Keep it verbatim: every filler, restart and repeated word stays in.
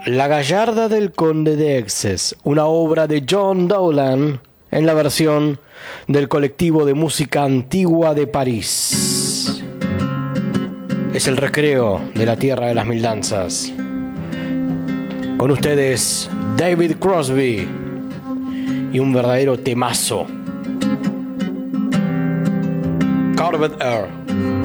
La Gallarda del Conde de Exes, una obra de John Dowland en la versión del colectivo de música antigua de París. Es el recreo de la tierra de las mil danzas. Con ustedes, David Crosby y un verdadero temazo. Carved Air.